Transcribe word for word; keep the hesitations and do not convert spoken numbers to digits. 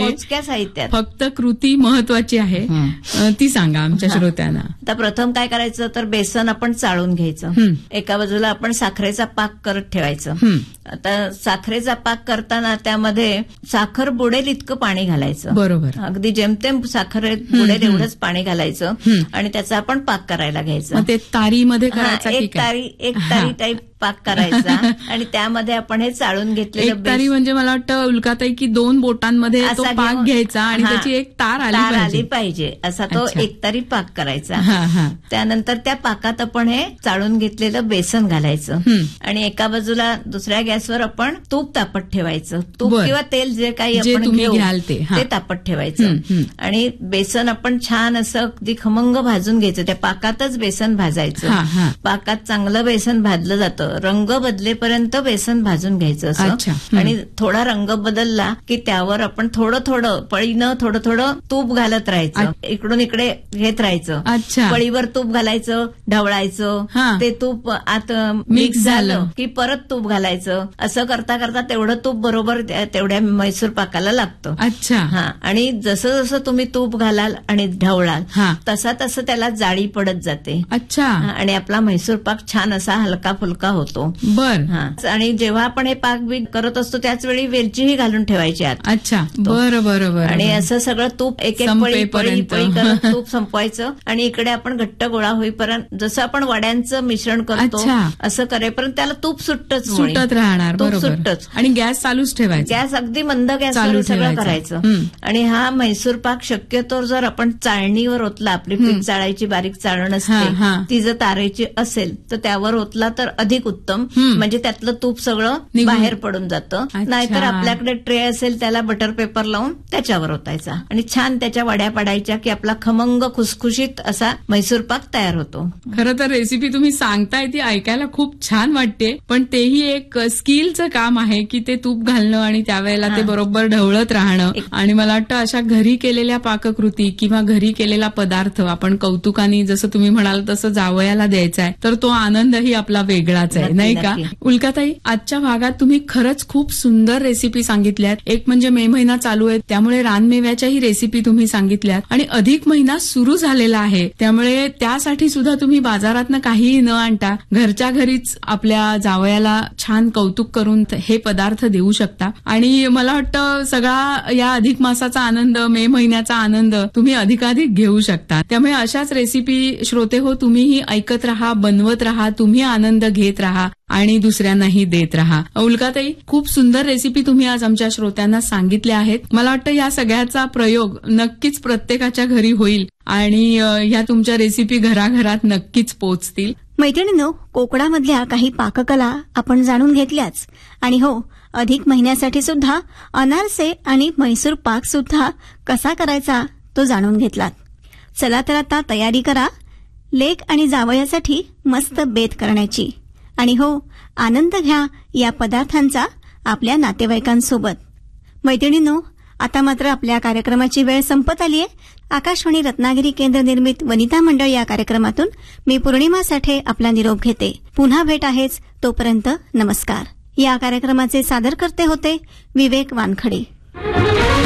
मोजक्या साहित्यात फक्त कृती महत्वाची आहे. ती सांगा आमच्या श्रोत्यांना. आता प्रथम काय करायचं तर बेसन आपण चाळून घ्यायचं. एका बाजूला आपण साखरेचा पाक करत ठेवायचं. आता साखरेचा पाक करताना त्यामध्ये साखर बुडेल इतकं पाणी घालायचं. बरोबर. अगदी जेमतेम साखर बुडेल एवढंच पाणी घालायचं आणि त्याचा आपण पाक करायला घ्यायचा. ते तारीमध्ये करायचा. एक तारी एक तारी टाईप पाक करायचा आणि त्यामध्ये आपण हे चाळून घेतलेलं एक तारी म्हणजे मला वाटतं उल्काताई की दोन बोटांमध्ये तो पाक घ्यायचा आणि त्याची एक तार आली पाहिजे असा तो एक तारी पाक करायचा. त्यानंतर त्या पाकात आपण हे चाळून घेतलेलं बेसन घालायचं आणि एका बाजूला दुसऱ्या गॅसवर आपण तूप तापत ठेवायचं. तूप किंवा तेल जे काही आपण घ्याल ते तापत ठेवायचं आणि बेसन आपण छान असं अगदी खमंग भाजून घ्यायचं. त्या पाकातच बेसन भाजायचं. पाकात चांगलं बेसन भाजलं जातं. रंग बदलेपर्यंत बेसन भाजून घ्यायचं असं आणि थोडा रंग बदलला की त्यावर आपण थोडं थोडं पळीनं थोडं थोडं तूप घालत राहायचं. इकडून इकडे घेत राहायचं. पळीवर तूप घालायचं, ढवळायचं. ते तूप आत मिक्स झालं की परत तूप घालायचं. असं करता करता तेवढं तूप बरोबर तेवढ्या म्हैसूर पाकाला लागतं. अच्छा. हा आणि जसं जसं तुम्ही तूप घालाल आणि ढवळाल तसा तसं त्याला जाळी पडत जाते. अच्छा. आणि आपला म्हैसूर पाक छान असा हलका फुलका होतो. बर. आणि जेव्हा आपण हे पाक बी करत असतो त्याच वेळी वेलचीही घालून ठेवायची आत. अच्छा. बरं बरं बरं. आणि असं सगळं तूप एक एक पळी पळी पळी करत तूप संपवायचं आणि इकडे आपण घट्ट गोळा होईपर्यंत जसं आपण वड्यांचं मिश्रण करतो असं करेपर्यंत त्याला तूप सुट्टच सुटत राहणार. तूप सुट्टच. आणि गॅस चालूच ठेवायचा. गॅस अगदी मंद गॅसवर सगळं करायचं. आणि हा म्हैसूर पाक शक्यतो जर आपण चाळणीवर ओतला, आपली पीठ चाळायची बारीक चाळण असते ती जर तारेची असेल तर त्यावर ओतला तर अधिक उत्तम. म्हणजे त्यातलं तूप सगळं बाहेर पडून जातं. नाहीतर आपल्याकडे ट्रे असेल त्याला बटर पेपर लावून त्याच्यावर ओतायचा आणि छान त्याच्या वड्या पडायच्या की आपला खमंग खुसखुशीत असा म्हैसूर पाक तयार होतो. खरं तर रेसिपी तुम्ही सांगताय ती ऐकायला खूप छान वाटते, पण तेही एक स्किलचं काम आहे की ते तूप घालणं आणि त्यावेळेला ते बरोबर ढवळत राहणं. आणि मला वाटतं अशा घरी केलेल्या पाककृती किंवा घरी केलेला पदार्थ आपण कौतुकाने जसं तुम्ही म्हणाल तसं जावयाला द्यायचा आहे तर तो आनंदही आपला वेगळाच आहे, नाही का? उल्काताई, आजच्या भागात तुम्ही खरंच खूप सुंदर रेसिपी सांगितल्यात. एक म्हणजे मे महिना चालू आहे त्यामुळे रानमेव्याच्याही रेसिपी तुम्ही सांगितल्यात आणि अधिक महिना सुरू झालेला आहे त्यामुळे त्यासाठी सुद्धा तुम्ही बाजारातनं काहीही न आणता घरच्या घरीच आपल्या जावयाला छान कौतुक करून हे पदार्थ देऊ शकता. आणि मला वाटतं सगळा या अधिक मासाचा आनंद, मे महिन्याचा आनंद तुम्ही अधिकाधिक घेऊ शकता. त्यामुळे अशाच रेसिपी श्रोते हो तुम्हीही ऐकत राहा, बनवत राहा, तुम्ही आनंद घेत राहा आणि दुसऱ्यांनाही देत राहा. उल्काताई, खूप सुंदर रेसिपी तुम्ही आज आमच्या श्रोत्यांना सांगितल्या आहेत. मला वाटतं या सगळ्याचा प्रयोग नक्कीच प्रत्येकाच्या घरी होईल आणि या तुमच्या रेसिपी घराघरात नक्कीच पोहोचतील. मैत्रिणींनो, कोकणामधल्या काही पाककला आपण जाणून घेतल्याच आणि हो, अधिक महिन्यासाठी सुद्धा अनारसे आणि म्हैसूर पाक सुद्धा कसा करायचा तो जाणून घेतलात. चला तर आता तयारी करा लेक आणि जावयासाठी मस्त बेत करण्याची. आणि हो, आनंद घ्या या पदार्थांचा आपल्या नातेवाईकांसोबत. मैत्रिणींनो, आता मात्र आपल्या कार्यक्रमाची वेळ संपत आली आहे. आकाशवाणी रत्नागिरी केंद्र निर्मित वनिता मंडळ या कार्यक्रमातून मी पौर्णिमा साठे आपला निरोप घेते. पुन्हा भेट आहेच, तोपर्यंत नमस्कार. या कार्यक्रमाचे सादरकर्ते होते विवेक वानखडे.